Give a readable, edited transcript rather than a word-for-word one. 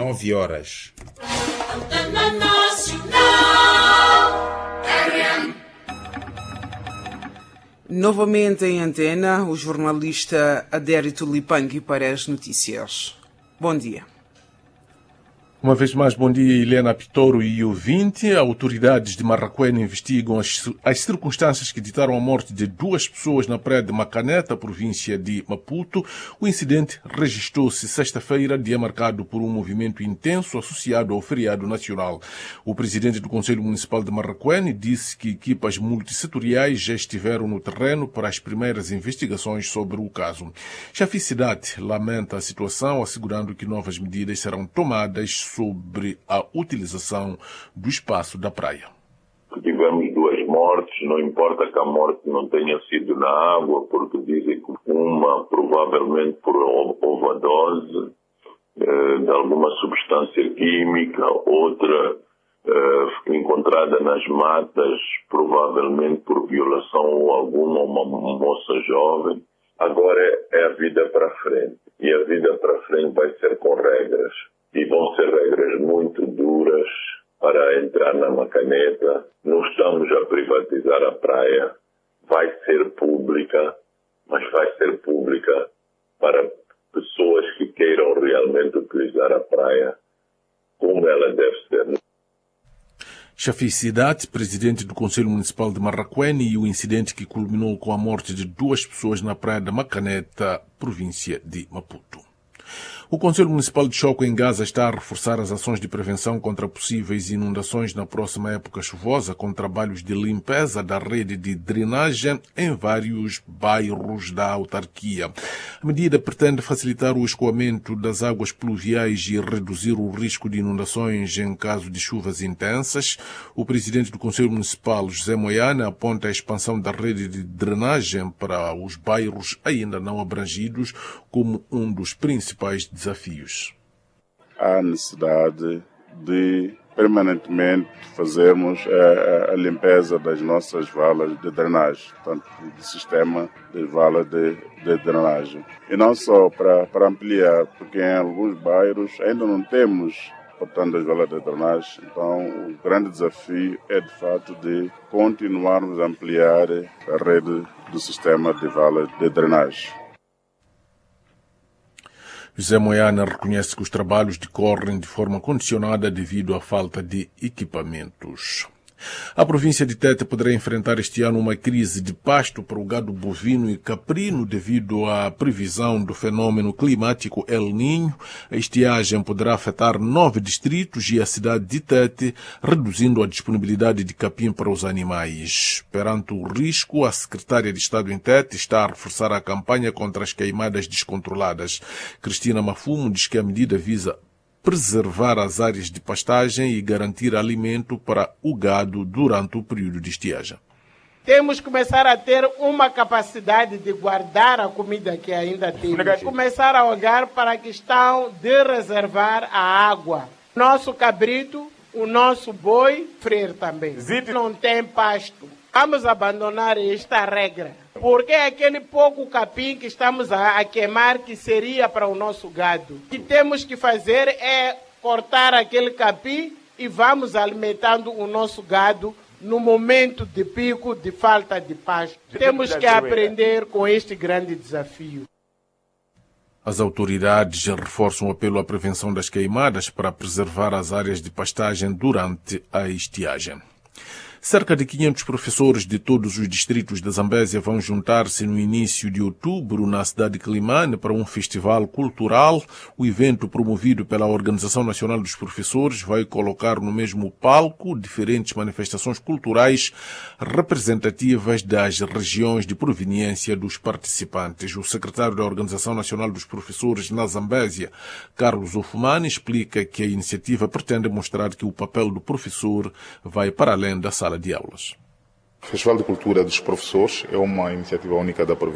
9 horas. Novamente em antena, o jornalista Adérito Lipangui para as notícias. Bom dia. Uma vez mais, bom dia, Helena Pitoro e ouvinte. Autoridades de Marraquene investigam as circunstâncias que ditaram a morte de 2 pessoas na praia de Macaneta, província de Maputo. O incidente registrou-se sexta-feira, dia marcado por um movimento intenso associado ao feriado nacional. O presidente do Conselho Municipal de Marraquene disse que equipas multissetoriais já estiveram no terreno para as primeiras investigações sobre o caso. Chaficidade lamenta a situação, assegurando que novas medidas serão tomadas sobre a utilização do espaço da praia. Tivemos 2 mortes, não importa que a morte não tenha sido na água, porque dizem que uma provavelmente por overdose de alguma substância química, outra encontrada nas matas, provavelmente por violação ou alguma uma moça jovem. Agora é a vida para frente, e a vida para frente vai ser com regras. E vão ser regras muito duras para entrar na Macaneta. Não estamos a privatizar a praia. Vai ser pública, mas vai ser pública para pessoas que queiram realmente utilizar a praia como ela deve ser. Chaficidade, presidente do Conselho Municipal de Marraquene, e o incidente que culminou com a morte de 2 pessoas na praia da Macaneta, província de Maputo. O Conselho Municipal de Choco, em Gaza, está a reforçar as ações de prevenção contra possíveis inundações na próxima época chuvosa, com trabalhos de limpeza da rede de drenagem em vários bairros da autarquia. A medida pretende facilitar o escoamento das águas pluviais e reduzir o risco de inundações em caso de chuvas intensas. O presidente do Conselho Municipal, José Moiana, aponta a expansão da rede de drenagem para os bairros ainda não abrangidos como um dos principais desafios. Há necessidade de permanentemente fazermos a limpeza das nossas valas de drenagem, portanto, do sistema de vala de drenagem. E não só para ampliar, porque em alguns bairros ainda não temos, portanto, as valas de drenagem. Então, o grande desafio é, de fato, de continuarmos a ampliar a rede do sistema de valas de drenagem. José Moiana reconhece que os trabalhos decorrem de forma condicionada devido à falta de equipamentos. A província de Tete poderá enfrentar este ano uma crise de pasto para o gado bovino e caprino devido à previsão do fenômeno climático El Niño. A estiagem poderá afetar 9 distritos e a cidade de Tete, reduzindo a disponibilidade de capim para os animais. Perante o risco, a secretária de Estado em Tete está a reforçar a campanha contra as queimadas descontroladas. Cristina Mafumo diz que a medida visa preservar as áreas de pastagem e garantir alimento para o gado durante o período de estiagem. Temos que começar a ter uma capacidade de guardar a comida que ainda temos. Começar a olhar para a questão de reservar a água. Nosso cabrito, o nosso boi, freire também. Não tem pasto. Vamos abandonar esta regra. Porque é aquele pouco capim que estamos a queimar que seria para o nosso gado. O que temos que fazer é cortar aquele capim e vamos alimentando o nosso gado no momento de pico de falta de pasto. Temos que aprender com este grande desafio. As autoridades reforçam o apelo à prevenção das queimadas para preservar as áreas de pastagem durante a estiagem. Cerca de 500 professores de todos os distritos da Zambésia vão juntar-se no início de outubro na cidade de Climane para um festival cultural. O evento, promovido pela Organização Nacional dos Professores, vai colocar no mesmo palco diferentes manifestações culturais representativas das regiões de proveniência dos participantes. O secretário da Organização Nacional dos Professores na Zambésia, Carlos Ofumani, explica que a iniciativa pretende mostrar que o papel do professor vai para além da sala de aulas. O Festival de Cultura dos Professores é uma iniciativa única da província